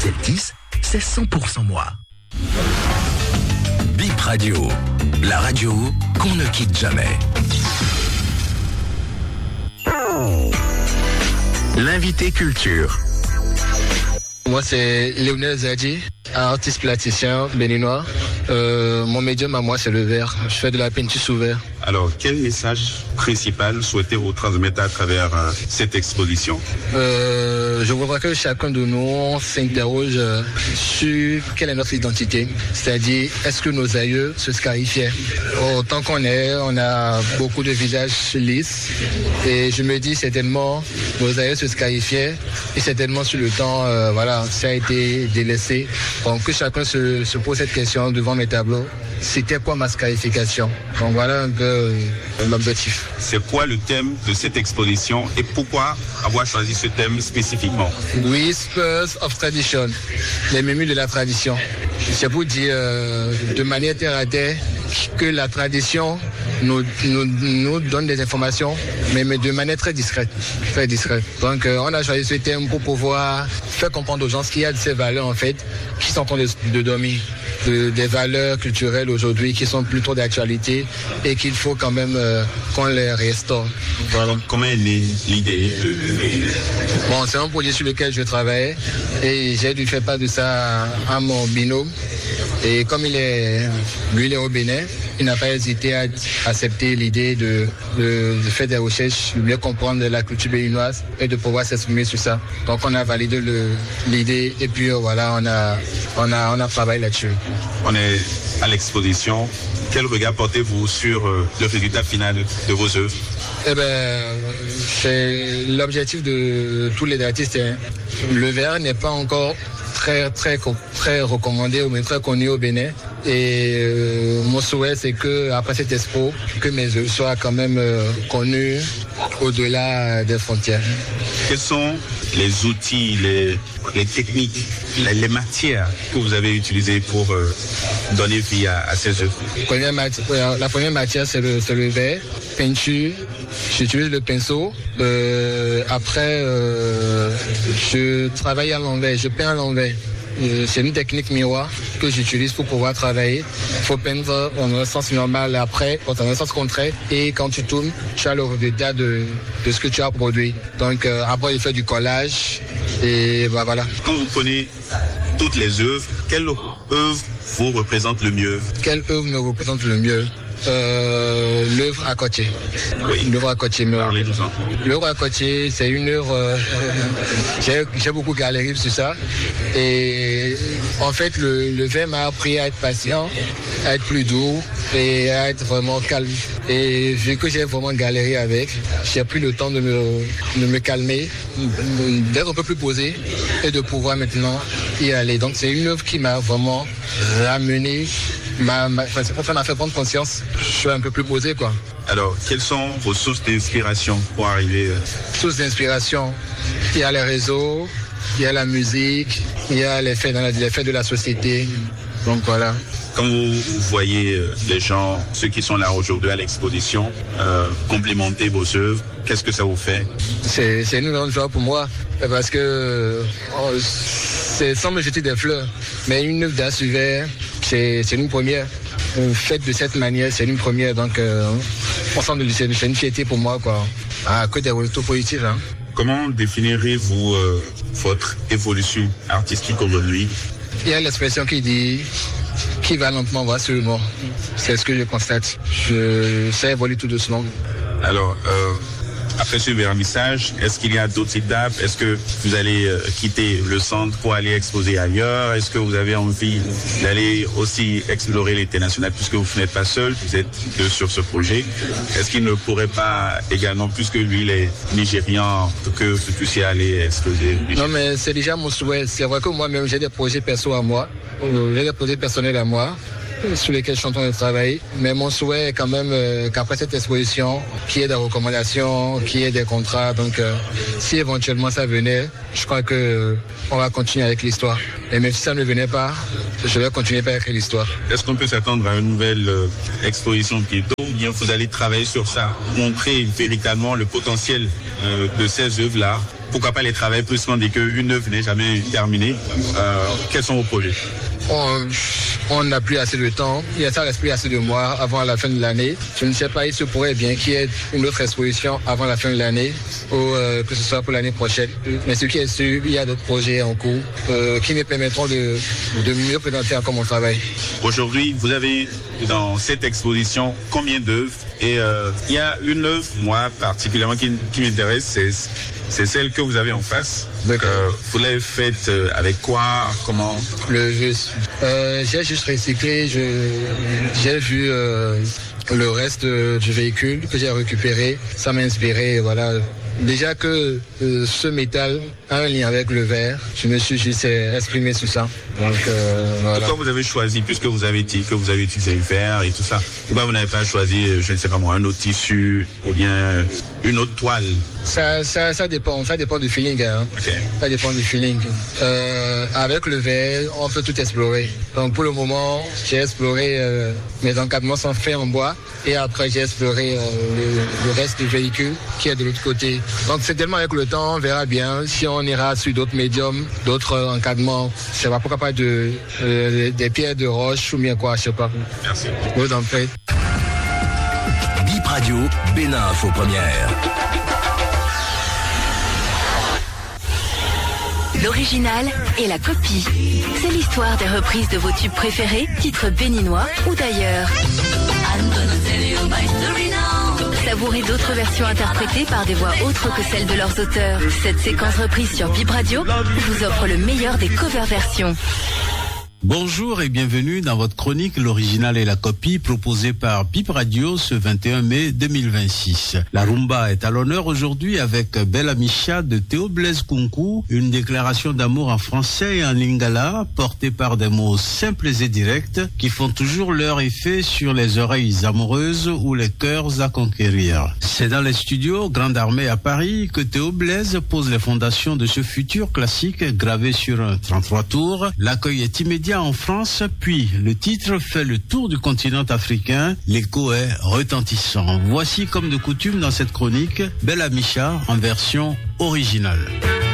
710, c'est 100% moi. Bip Radio, la radio qu'on ne quitte jamais. L'invité culture. Moi, c'est Léonel Zadji, artiste plasticien béninois. Mon médium à moi, c'est le verre. Je fais de la peinture sous verre. Alors, quel message principal souhaitez-vous transmettre à travers cette exposition? Je voudrais que chacun de nous s'interroge sur quelle est notre identité. C'est-à-dire, est-ce que nos aïeux se scarifiaient? Autant qu'on est, on a beaucoup de visages lisses. Et je me dis, certainement, nos aïeux se scarifiaient. Et certainement, sur le temps, ça a été délaissé. Donc, que chacun se pose cette question devant mes tableaux. C'était quoi ma scarification? Donc, voilà un peu l'objectif. C'est quoi le thème de cette exposition et pourquoi avoir choisi ce thème spécifiquement? Whispers of Tradition, les murmures de la tradition. C'est pour dire de manière terre à terre que la tradition nous donne des informations, mais de manière très discrète. Très discrète. Donc on a choisi ce thème pour pouvoir faire comprendre aux gens ce qu'il y a de ces valeurs en fait qui sont en train de dormir. Des valeurs culturelles aujourd'hui qui sont plutôt d'actualité et qu'il faut quand même qu'on les restaure. Voilà. Comment est l'idée? Bon, c'est un projet sur lequel je travaille et j'ai dû faire part de ça à mon binôme. Et comme lui, il est au Bénin, il n'a pas hésité à accepter l'idée de faire des recherches, de mieux comprendre la culture béninoise et de pouvoir s'exprimer sur ça. Donc on a validé l'idée et puis voilà, on a travaillé là-dessus. On est à l'exposition. Quel regard portez-vous sur le résultat final de vos œuvres? C'est l'objectif de tous les artistes. Le verre n'est pas encore très recommandé ou même très connu au Bénin. Et mon souhait, c'est que après cette expo, que mes œuvres soient quand même connues au-delà des frontières. Quels sont les outils, les techniques, les matières que vous avez utilisées pour donner vie à ces œuvres? La première matière, c'est le verre, peinture. J'utilise le pinceau. Après, je travaille à l'envers, je peins à l'envers. C'est une technique miroir que j'utilise pour pouvoir travailler. Il faut peindre dans un sens normal, après, dans un sens contraire. Et quand tu tournes, tu as le résultat de ce que tu as produit. Donc après, il fait du collage. Et voilà. Quand vous prenez toutes les œuvres, quelle œuvre vous représente le mieux? Quelle œuvre me représente le mieux? L'œuvre à côté. Oui. L'œuvre à côté. L'œuvre à côté, c'est une œuvre. J'ai beaucoup galéré sur ça. Et en fait, le verre m'a appris à être patient, à être plus doux et à être vraiment calme. Et vu que j'ai vraiment galéré avec, j'ai pris le temps de me calmer, d'être un peu plus posé et de pouvoir maintenant y aller. Donc c'est une œuvre qui m'a vraiment ramené. Ça m'a fait prendre conscience. Je suis un peu plus posé, quoi. Alors, quelles sont vos sources d'inspiration pour arriver? Sources d'inspiration, il y a les réseaux, il y a la musique, il y a les faits de la société. Donc voilà. Quand vous voyez les gens, ceux qui sont là aujourd'hui à l'exposition, complimenter vos œuvres, qu'est-ce que ça vous fait? C'est une grande joie pour moi, parce que c'est sans me jeter des fleurs, mais une œuvre d'art sur verre, c'est une première. Faite de cette manière, c'est une première, donc ensemble, c'est une fierté pour moi, quoi. Que des retours positifs. Hein. Comment définirez-vous votre évolution artistique aujourd'hui? Il y a l'expression qui dit qui va lentement va sûrement. C'est ce que je constate. Ça évolue tout doucement. Alors, après ce vernissage, est-ce qu'il y a d'autres étapes? Est-ce que vous allez quitter le centre pour aller exposer ailleurs? Est-ce que vous avez envie d'aller aussi explorer l'international puisque vous n'êtes pas seul, vous êtes deux sur ce projet? Est-ce qu'il ne pourrait pas également, puisque lui il est nigérian, que vous puissiez aller exposer? Non, mais c'est déjà mon souhait. C'est vrai que moi-même j'ai des projets perso à moi, j'ai des projets personnels à moi, sur lesquels je suis en train de travailler. Mais mon souhait est quand même qu'après cette exposition, qu'il y ait des recommandations, qu'il y ait des contrats. Donc si éventuellement ça venait, je crois qu'on va continuer avec l'histoire. Et même si ça ne venait pas, je vais continuer par écrire l'histoire. Est-ce qu'on peut s'attendre à une nouvelle exposition bientôt, ou bien vous allez travailler sur ça, montrer véritablement le potentiel de ces œuvres-là pourquoi pas les travailler, puisqu'on dit qu'une œuvre n'est jamais terminée. Quels sont vos projets? On n'a plus assez de temps, ça reste plus assez de mois avant la fin de l'année. Je ne sais pas, il se pourrait bien qu'il y ait une autre exposition avant la fin de l'année, ou que ce soit pour l'année prochaine. Mais ce qui est sûr, il y a d'autres projets en cours qui nous permettront de mieux présenter encore mon travail. Aujourd'hui, vous avez dans cette exposition combien d'œuvres? Et il y a une œuvre, moi particulièrement, qui m'intéresse, c'est celle que vous avez en face. Vous l'avez faite avec quoi? Comment? J'ai juste recyclé, j'ai vu le reste du véhicule que j'ai récupéré. Ça m'a inspiré, voilà. Déjà que ce métal a un lien avec le verre, je me suis juste exprimé sur ça. Donc, voilà. Pourquoi vous avez choisi, puisque vous avez dit que vous avez utilisé le verre et tout ça, pourquoi vous n'avez pas choisi, je ne sais pas moi, un autre tissu ou bien une autre toile? Ça dépend du feeling. Hein. Okay. Ça dépend du feeling. Avec le verre, on peut tout explorer. Donc pour le moment, j'ai exploré mes encadrements sont faits en bois et après j'ai exploré le reste du véhicule qui est de l'autre côté. Donc c'est tellement avec le temps, on verra bien si on ira sur d'autres médiums, d'autres encadrements. Je sais pas, pourquoi pas des pierres de roche ou bien quoi, je sais pas. Merci. Vous en faites. Bip Radio, Bénin Info Première. L'original et la copie. C'est l'histoire des reprises de vos tubes préférés, titres béninois ou d'ailleurs. Savourez d'autres versions interprétées par des voix autres que celles de leurs auteurs. Cette séquence reprise sur Bip Radio vous offre le meilleur des cover versions. Bonjour et bienvenue dans votre chronique L'original et la copie proposée par Bip Radio ce 21 mai 2026. La rumba est à l'honneur aujourd'hui avec Bella Misha de Théo Blaise Kunku, une déclaration d'amour en français et en lingala portée par des mots simples et directs qui font toujours leur effet sur les oreilles amoureuses ou les cœurs à conquérir. C'est dans les studios Grande Armée à Paris que Théo Blaise pose les fondations de ce futur classique gravé sur un 33 tours. L'accueil est immédiat en France, puis le titre fait le tour du continent africain. L'écho est retentissant. Voici comme de coutume dans cette chronique, Bella Misha en version originale.